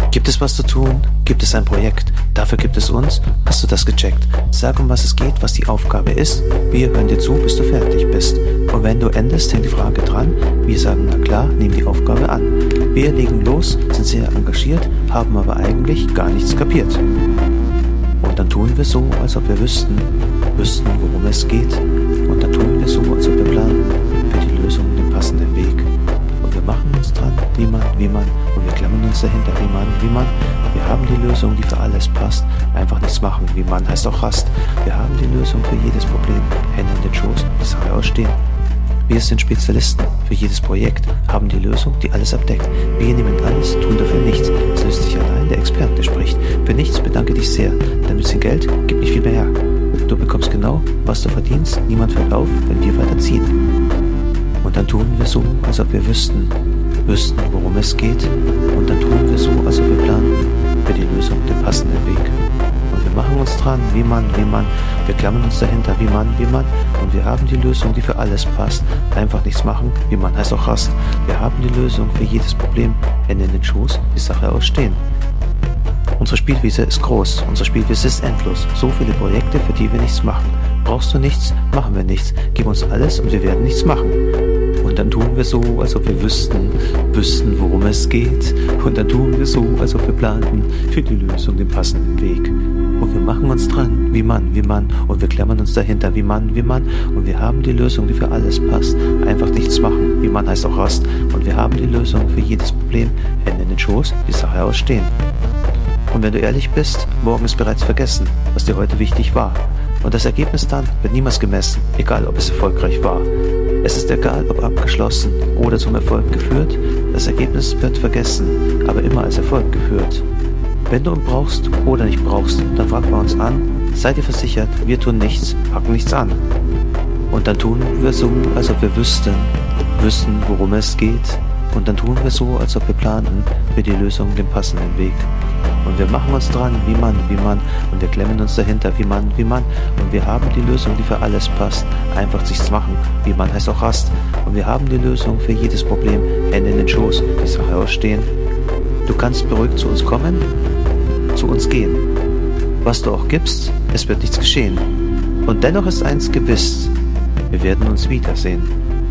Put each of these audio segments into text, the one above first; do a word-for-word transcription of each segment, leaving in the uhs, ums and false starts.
Gibt es was zu tun? Gibt es ein Projekt? Dafür gibt es uns? Hast du das gecheckt? Sag, um was es geht, was die Aufgabe ist. Wir hören dir zu, bis du fertig bist. Und wenn du endest, hängt die Frage dran. Wir sagen, na klar, nehmen die Aufgabe an. Wir legen los, sind sehr engagiert, haben aber eigentlich gar nichts kapiert. Und dann tun wir so, als ob wir wüssten, wüssten, worum es geht. Und dann tun wir so, als ob wir planen, für die Lösung den passenden Weg. Und wir machen uns dran, wie man, wie man, und wir klammern uns dahinter, wie man, wie man. Wir haben die Lösung, die für alles passt. Einfach nichts machen, wie man heißt auch Rast. Wir haben die Lösung für jedes Problem. Hände in den Schoß, die Sache ausstehen. Wir sind Spezialisten für jedes Projekt, haben die Lösung, die alles abdeckt. Wir nehmen alles, tun dafür nichts. Es löst sich allein, der Experte spricht. Für nichts bedanke dich sehr, denn ein bisschen Geld gibt nicht viel mehr her. Du bekommst genau, was du verdienst. Niemand fällt auf, wenn wir weiterziehen. Und dann tun wir so, als ob wir wüssten, wüssten, worum es geht. Und dann tun wir so, als ob wir planen, für die Lösung den passenden Weg. Und wir machen uns dran, wie man, wie man. Wir klammern uns dahinter, wie man, wie man. Und wir haben die Lösung, die für alles passt. Einfach nichts machen, wie man heißt auch Rast. Wir haben die Lösung für jedes Problem. Hände in den Schoß, die Sache ausstehen. Unsere Spielwiese ist groß, unsere Spielwiese ist endlos. So viele Projekte, für die wir nichts machen. Brauchst du nichts, machen wir nichts. Gib uns alles und wir werden nichts machen. Und dann tun wir so, als ob wir wüssten, wüssten, worum es geht. Und dann tun wir so, als ob wir planten, für die Lösung den passenden Weg. Und wir machen uns dran, wie man, wie man. Und wir klammern uns dahinter, wie man, wie man. Und wir haben die Lösung, die für alles passt. Einfach nichts machen, wie man heißt auch Rast. Und wir haben die Lösung für jedes Problem. Hände in den Schoß, die Sache ausstehen. Und wenn du ehrlich bist, morgen ist bereits vergessen, was dir heute wichtig war. Und das Ergebnis dann wird niemals gemessen, egal ob es erfolgreich war. Es ist egal, ob abgeschlossen oder zum Erfolg geführt. Das Ergebnis wird vergessen, aber immer als Erfolg geführt. Wenn du ihn brauchst oder nicht brauchst, dann frag bei uns an. Seid ihr versichert, wir tun nichts, packen nichts an. Und dann tun wir so, als ob wir wüssten, wüssten, worum es geht. Und dann tun wir so, als ob wir planten, für die Lösung den passenden Weg. Und wir machen uns dran, wie man, wie man, und wir klemmen uns dahinter, wie man, wie man. Und wir haben die Lösung, die für alles passt. Einfach nichts machen, wie man heißt auch Rast. Und wir haben die Lösung für jedes Problem. Hände in den Schoß, die Sache ausstehen. Du kannst beruhigt zu uns kommen, zu uns gehen. Was du auch gibst, es wird nichts geschehen. Und dennoch ist eins gewiss, wir werden uns wiedersehen.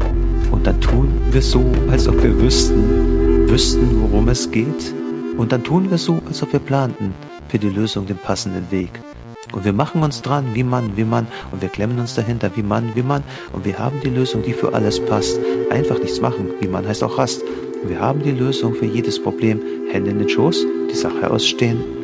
Und dann tun wir so, als ob wir wüssten, wüssten, worum es geht. Und dann tun wir so, als ob wir planten, für die Lösung den passenden Weg. Und wir machen uns dran, wie man, wie man, und wir klemmen uns dahinter, wie man, wie man. Und wir haben die Lösung, die für alles passt. Einfach nichts machen, wie man heißt auch Rast. Und wir haben die Lösung für jedes Problem. Hände in den Schoß, die Sache ausstehen.